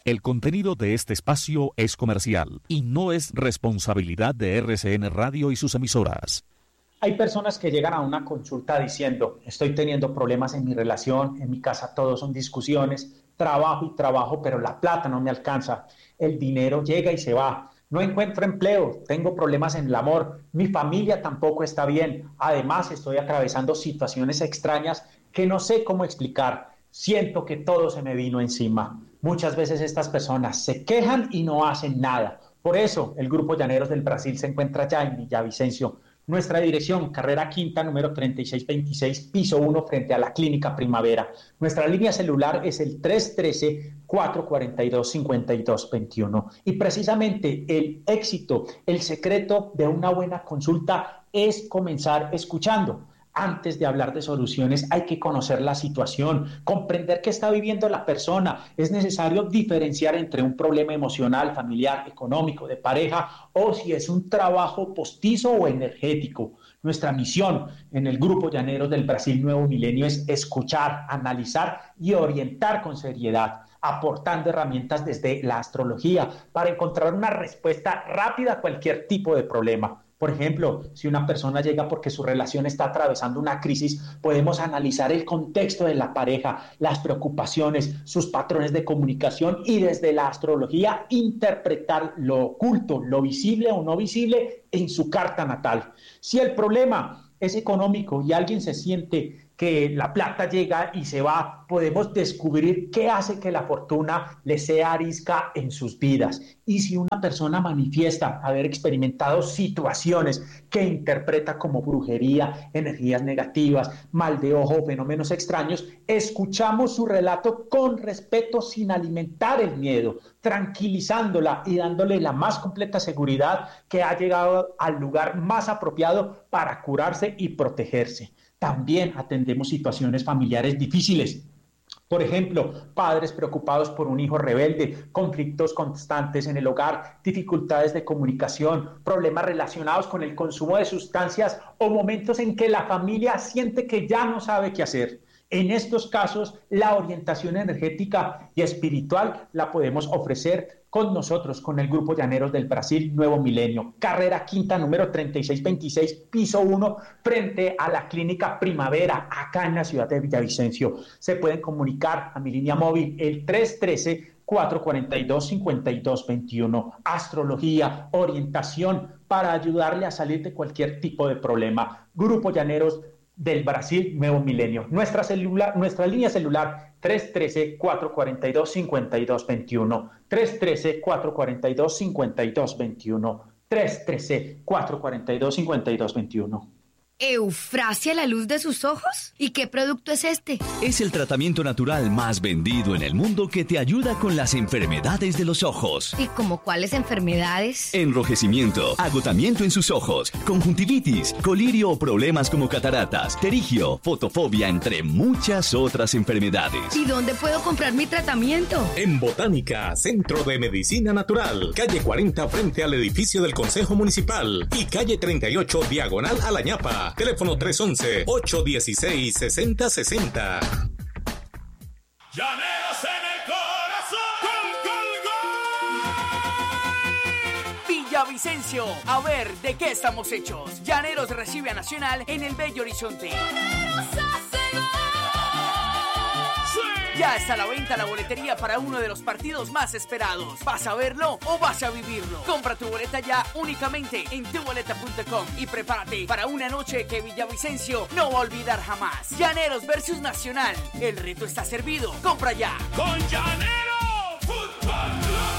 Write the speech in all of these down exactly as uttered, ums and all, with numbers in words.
El contenido de este espacio es comercial y no es responsabilidad de R C N Radio y sus emisoras. Hay personas que llegan a una consulta diciendo, estoy teniendo problemas en mi relación, en mi casa todo son discusiones, trabajo y trabajo, pero la plata no me alcanza, el dinero llega y se va, no encuentro empleo, tengo problemas en el amor, mi familia tampoco está bien, además estoy atravesando situaciones extrañas que no sé cómo explicar, siento que todo se me vino encima. Muchas veces estas personas se quejan y no hacen nada. Por eso el Grupo Llaneros del Brasil se encuentra ya en Villavicencio. Nuestra dirección, carrera quinta, número treinta y seis veintiséis, piso uno, frente a la Clínica Primavera. Nuestra línea celular es el tres uno tres, cuatro cuatro dos, cinco dos dos uno. Y precisamente el éxito, el secreto de una buena consulta es comenzar escuchando. Antes de hablar de soluciones hay que conocer la situación, comprender qué está viviendo la persona. Es necesario diferenciar entre un problema emocional, familiar, económico, de pareja, o si es un trabajo postizo o energético. Nuestra misión en el Grupo Llaneros del Brasil Nuevo Milenio es escuchar, analizar y orientar con seriedad, aportando herramientas desde la astrología para encontrar una respuesta rápida a cualquier tipo de problema. Por ejemplo, si una persona llega porque su relación está atravesando una crisis, podemos analizar el contexto de la pareja, las preocupaciones, sus patrones de comunicación y desde la astrología interpretar lo oculto, lo visible o no visible en su carta natal. Si el problema es económico y alguien se siente que la plata llega y se va, podemos descubrir qué hace que la fortuna le sea arisca en sus vidas. Y si una persona manifiesta haber experimentado situaciones que interpreta como brujería, energías negativas, mal de ojo, fenómenos extraños, escuchamos su relato con respeto sin alimentar el miedo, tranquilizándola y dándole la más completa seguridad que ha llegado al lugar más apropiado para curarse y protegerse. También atendemos situaciones familiares difíciles. Por ejemplo, padres preocupados por un hijo rebelde, conflictos constantes en el hogar, dificultades de comunicación, problemas relacionados con el consumo de sustancias o momentos en que la familia siente que ya no sabe qué hacer. En estos casos, la orientación energética y espiritual la podemos ofrecer con nosotros, con el Grupo Llaneros del Brasil Nuevo Milenio. Carrera quinta, número treinta y seis veintiséis, piso uno, frente a la Clínica Primavera, acá en la ciudad de Villavicencio. Se pueden comunicar a mi línea móvil, el tres uno tres, cuatro cuatro dos, cinco dos dos uno. Astrología, orientación para ayudarle a salir de cualquier tipo de problema. Grupo Llaneros del Brasil Nuevo Milenio. Nuestra, celular, nuestra línea celular tres uno tres, cuatro cuatro dos, cinco dos dos uno. tres uno tres, cuatro cuatro dos, cinco dos dos uno. tres uno tres, cuatro cuatro dos, cinco dos dos uno. ¿Eufrasia la luz de sus ojos? ¿Y qué producto es este? Es el tratamiento natural más vendido en el mundo que te ayuda con las enfermedades de los ojos. ¿Y como cuáles enfermedades? Enrojecimiento, agotamiento en sus ojos, conjuntivitis, colirio o problemas como cataratas, pterigio, fotofobia, entre muchas otras enfermedades. ¿Y dónde puedo comprar mi tratamiento? En Botánica, Centro de Medicina Natural, calle cuarenta frente al edificio del Consejo Municipal y calle treinta y ocho diagonal a La Ñapa. Teléfono tres uno uno, ocho uno seis, seis cero seis cero. Llaneros en el corazón. ¡Gol, gol, gol! Villavicencio, a ver de qué estamos hechos. Llaneros recibe a Nacional en el Bello Horizonte. Ya está a la venta la boletería para uno de los partidos más esperados. ¿Vas a verlo o vas a vivirlo? Compra tu boleta ya únicamente en tu boleta punto com y prepárate para una noche que Villavicencio no va a olvidar jamás. Llaneros versus Nacional. El reto está servido. Compra ya. Con Llanero Fútbol.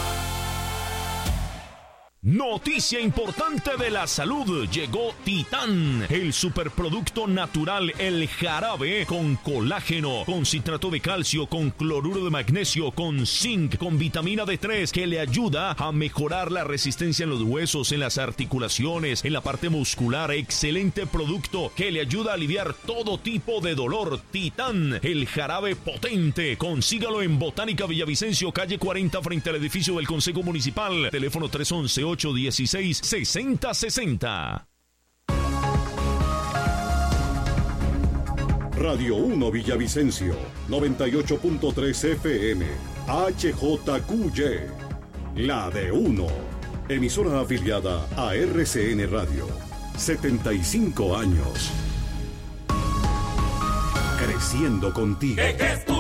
Noticia importante de la salud, llegó Titán, el superproducto natural, el jarabe con colágeno, con citrato de calcio, con cloruro de magnesio, con zinc, con vitamina D tres, que le ayuda a mejorar la resistencia en los huesos, en las articulaciones, en la parte muscular. Excelente producto que le ayuda a aliviar todo tipo de dolor. Titán, el jarabe potente. Consígalo en Botánica Villavicencio, calle cuarenta, frente al edificio del Consejo Municipal. Teléfono tres uno uno, ocho uno seis, seis cero seis cero. Radio uno Villavicencio, noventa y ocho punto tres F M. H J Q Y, la de uno. Emisora afiliada a R C N Radio. setenta y cinco años. Creciendo contigo. ¿Qué, qué es tu